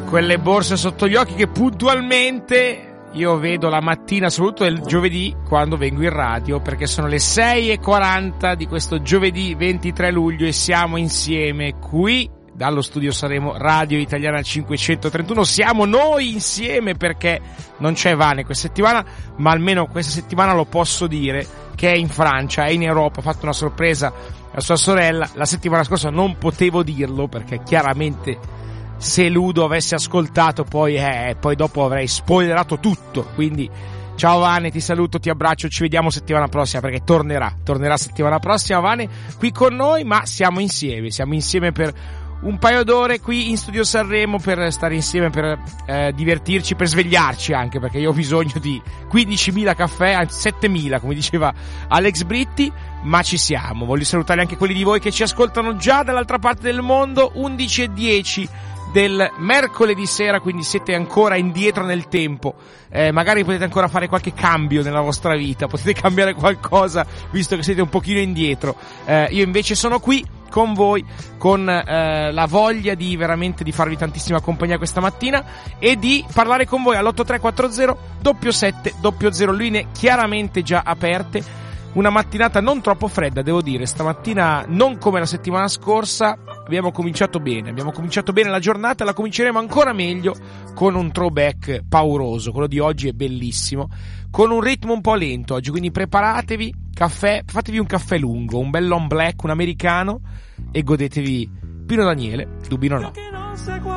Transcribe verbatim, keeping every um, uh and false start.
quelle borse sotto gli occhi che puntualmente io vedo la mattina, soprattutto il giovedì quando vengo in radio, perché sono le sei e quaranta di questo giovedì ventitré luglio e siamo insieme qui dallo studio Sanremo Radio Italiana cinquecentotrentuno. Siamo noi insieme perché non c'è Vane questa settimana, ma almeno questa settimana lo posso dire che è in Francia, è in Europa, ha fatto una sorpresa a sua sorella. La settimana scorsa non potevo dirlo perché chiaramente se Ludo avesse ascoltato poi eh, poi dopo avrei spoilerato tutto. Quindi ciao Vane, ti saluto, ti abbraccio, ci vediamo settimana prossima perché tornerà, tornerà settimana prossima Vane qui con noi, ma siamo insieme, siamo insieme per un paio d'ore qui in studio Sanremo per stare insieme, per eh, divertirci, per svegliarci anche, perché io ho bisogno di quindicimila caffè, anzi settemila come diceva Alex Britti, ma ci siamo. Voglio salutare anche quelli di voi che ci ascoltano già dall'altra parte del mondo, undici e dieci del mercoledì sera, quindi siete ancora indietro nel tempo, eh, magari potete ancora fare qualche cambio nella vostra vita, potete cambiare qualcosa visto che siete un pochino indietro. Eh, io invece sono qui con voi con eh, la voglia di veramente di farvi tantissima compagnia questa mattina e di parlare con voi all'otto tre quattro zero sette sette zero, linee chiaramente già aperte. Una mattinata non troppo fredda, devo dire, stamattina non come la settimana scorsa, abbiamo cominciato bene, abbiamo cominciato bene la giornata e la cominceremo ancora meglio con un throwback pauroso, quello di oggi è bellissimo, con un ritmo un po' lento oggi, quindi preparatevi, caffè, fatevi un caffè lungo, un bel long black, un americano e godetevi Pino Daniele, Dubino no.